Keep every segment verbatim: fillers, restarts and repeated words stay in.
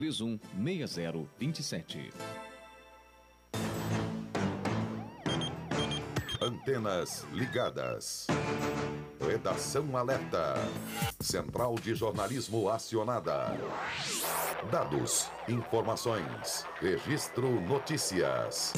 três um seis zero dois sete. Antenas ligadas. Redação alerta. Central de jornalismo acionada. Dados, informações, registro notícias.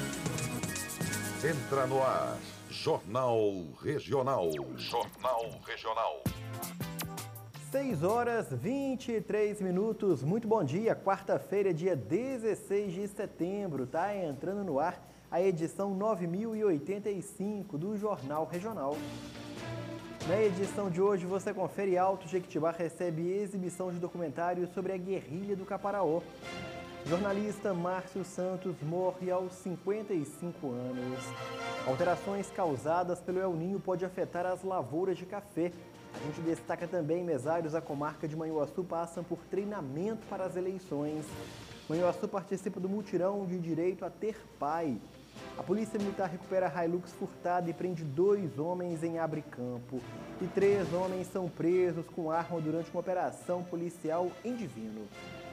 Entra no ar. Jornal Regional. Jornal Regional. seis horas e vinte e três minutos. Muito bom dia. Quarta-feira, dia dezesseis de setembro. Tá entrando no ar a edição nove mil e oitenta e cinco do Jornal Regional. Na edição de hoje, você confere: Alto Jequitibá recebe exibição de documentário sobre a guerrilha do Caparaó. Jornalista Márcio Santos morre aos cinquenta e cinco anos. Alterações causadas pelo El Ninho pode afetar as lavouras de café. A gente destaca também: mesários da comarca de Manhuaçu passam por treinamento para as eleições. Manhuaçu participa do mutirão de direito a ter pai. A Polícia Militar recupera a Hilux furtada e prende dois homens em Abricampo. E três homens são presos com arma durante uma operação policial em Divino.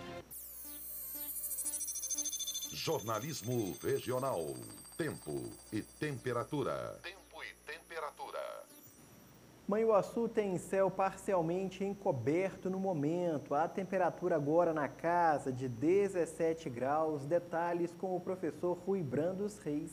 Jornalismo Regional. Tempo e temperatura. Tempo e temperatura. Manhuaçu tem céu parcialmente encoberto no momento. A temperatura agora na casa de dezessete graus. Detalhes com o professor Rui Brandos Reis.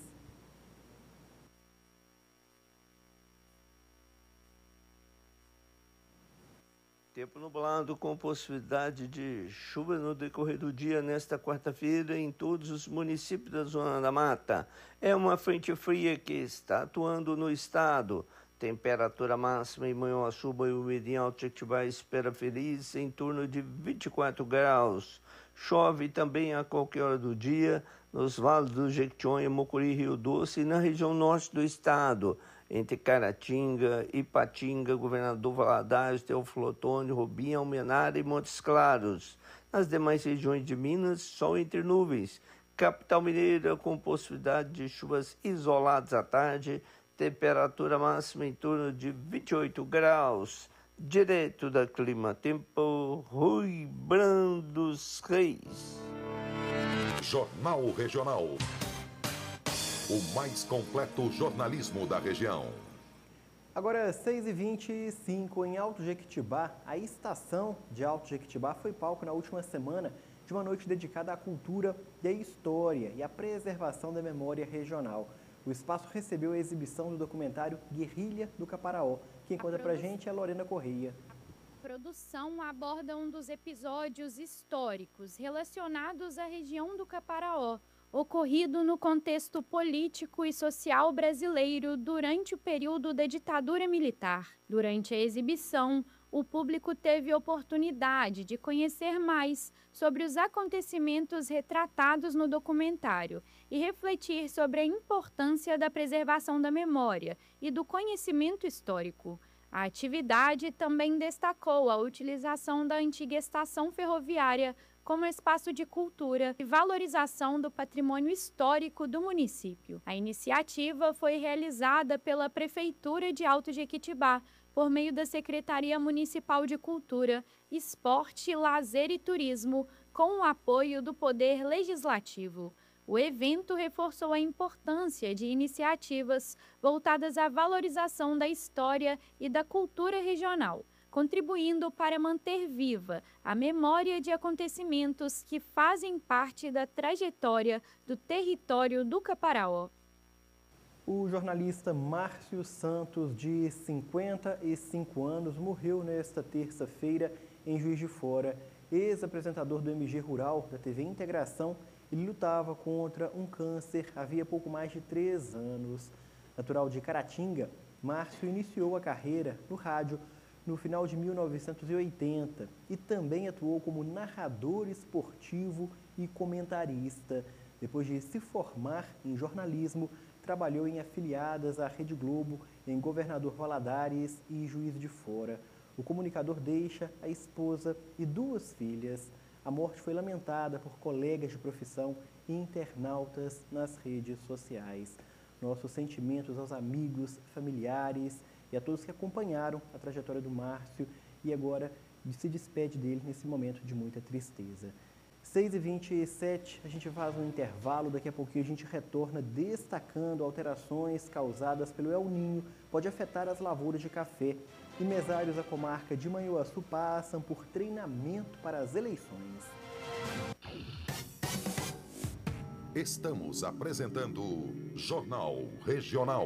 Tempo nublado com possibilidade de chuva no decorrer do dia nesta quarta-feira em todos os municípios da Zona da Mata. É uma frente fria que está atuando no estado. Temperatura máxima em Manhuaçu, Manhumirim, Alto Jequitibá, Espera Feliz, em torno de vinte e quatro graus. Chove também a qualquer hora do dia nos vales do Jequitinhonha, Mucuri, Rio Doce e na região norte do estado, entre Caratinga, Ipatinga, Governador Valadares, Teófilo Otoni, Robinho, Almenara e Montes Claros. Nas demais regiões de Minas, sol entre nuvens. Capital Mineira com possibilidade de chuvas isoladas à tarde. Temperatura máxima em torno de vinte e oito graus. Direto da Clima Tempo, Rui Brandos Reis. Jornal Regional. O mais completo jornalismo da região. Agora, seis e vinte e cinco, em Alto Jequitibá. A estação de Alto Jequitibá foi palco na última semana de uma noite dedicada à cultura e à história e à preservação da memória regional. O espaço recebeu a exibição do documentário Guerrilha do Caparaó. Quem conta pra gente é a Lorena Correia. A produção aborda um dos episódios históricos relacionados à região do Caparaó, ocorrido no contexto político e social brasileiro durante o período da ditadura militar. Durante a exibição, o público teve oportunidade de conhecer mais sobre os acontecimentos retratados no documentário e refletir sobre a importância da preservação da memória e do conhecimento histórico. A atividade também destacou a utilização da antiga estação ferroviária como espaço de cultura e valorização do patrimônio histórico do município. A iniciativa foi realizada pela Prefeitura de Alto Jequitibá, por meio da Secretaria Municipal de Cultura, Esporte, Lazer e Turismo, com o apoio do Poder Legislativo. O evento reforçou a importância de iniciativas voltadas à valorização da história e da cultura regional, contribuindo para manter viva a memória de acontecimentos que fazem parte da trajetória do território do Caparaó. O jornalista Márcio Santos, de cinquenta e cinco anos, morreu nesta terça-feira em Juiz de Fora. Ex-apresentador do M G Rural da T V Integração, ele lutava contra um câncer havia pouco mais de três anos. Natural de Caratinga, Márcio iniciou a carreira no rádio no final de mil novecentos e oitenta e também atuou como narrador esportivo e comentarista. Depois de se formar em jornalismo, trabalhou em afiliadas à Rede Globo, em Governador Valadares e Juiz de Fora. O comunicador deixa a esposa e duas filhas. A morte foi lamentada por colegas de profissão e internautas nas redes sociais. Nossos sentimentos aos amigos, familiares e a todos que acompanharam a trajetória do Márcio e agora se despede dele nesse momento de muita tristeza. seis e vinte e sete, a gente faz um intervalo, daqui a pouquinho a gente retorna destacando alterações causadas pelo El Niño, pode afetar as lavouras de café. E mesários da comarca de Manhuaçu passam por treinamento para as eleições. Estamos apresentando Jornal Regional.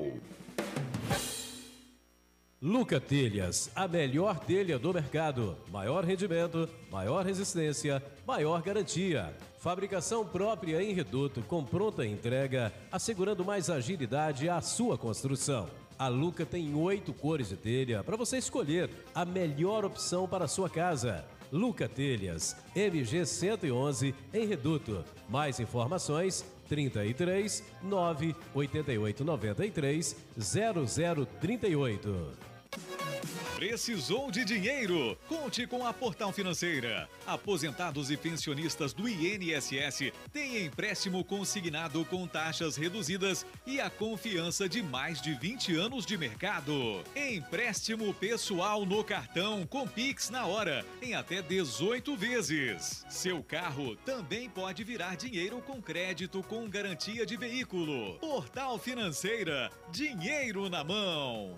Luca Telhas, a melhor telha do mercado. Maior rendimento, maior resistência, maior garantia. Fabricação própria em reduto com pronta entrega, assegurando mais agilidade à sua construção. A Luca tem oito cores de telha para você escolher a melhor opção para a sua casa. Luca Telhas, M G cento e onze em reduto. Mais informações trinta e três, nove, oitenta e oito, noventa e três, zero zero trinta e oito. Precisou de dinheiro? Conte com a Portal Financeira. Aposentados e pensionistas do I N S S têm empréstimo consignado com taxas reduzidas e a confiança de mais de vinte anos de mercado. Empréstimo pessoal no cartão com Pix na hora, em até dezoito vezes. Seu carro também pode virar dinheiro com crédito com garantia de veículo. Portal Financeira, dinheiro na mão.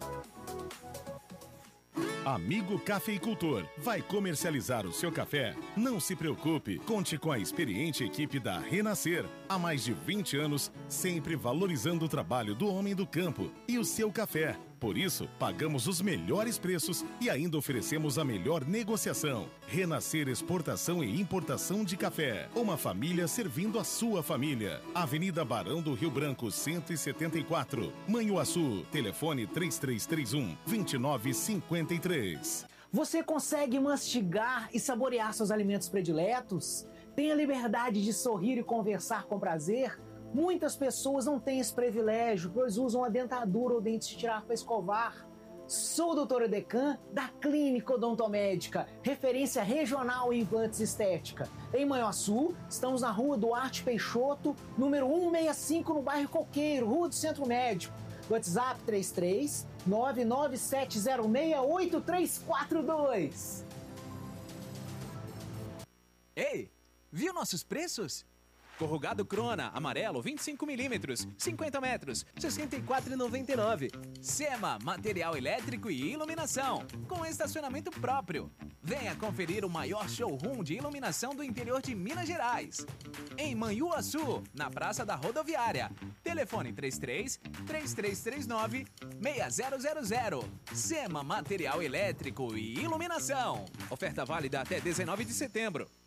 Amigo cafeicultor, vai comercializar o seu café? Não se preocupe, conte com a experiente equipe da Renascer. Há mais de vinte anos, sempre valorizando o trabalho do homem do campo e o seu café. Por isso, pagamos os melhores preços e ainda oferecemos a melhor negociação. Renascer Exportação e Importação de Café. Uma família servindo a sua família. Avenida Barão do Rio Branco, cento e setenta e quatro. Manhuaçu. Telefone três três três um, dois nove cinco três. Você consegue mastigar e saborear seus alimentos prediletos? Tem a liberdade de sorrir e conversar com prazer? Muitas pessoas não têm esse privilégio, pois usam a dentadura ou dentes de tirar para escovar. Sou o doutor Edecan, da Clínica Odontomédica, referência regional em implantes estética. Em Manhuaçu, estamos na rua Duarte Peixoto, número cento e sessenta e cinco, no bairro Coqueiro, Rua do Centro Médico. WhatsApp três três nove nove sete zero seis oito três quatro dois. Ei, viu nossos preços? Corrugado Crona, amarelo, vinte e cinco milímetros, cinquenta metros, sessenta e quatro reais e noventa e nove centavos. Sema, material elétrico e iluminação, com estacionamento próprio. Venha conferir o maior showroom de iluminação do interior de Minas Gerais. Em Manhuaçu, na Praça da Rodoviária. Telefone três três, três três três nove, seis zero zero zero. Sema, material elétrico e iluminação. Oferta válida até dezenove de setembro.